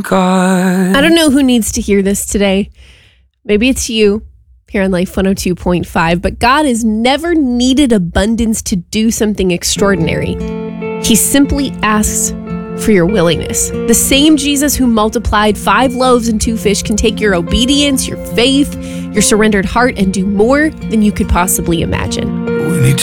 God. I don't know who needs to hear this today. Maybe it's you here on Life 102.5, but God has never needed abundance to do something extraordinary. He simply asks for your willingness. The same Jesus who multiplied 5 loaves and 2 fish can take your obedience, your faith, your surrendered heart, and do more than you could possibly imagine.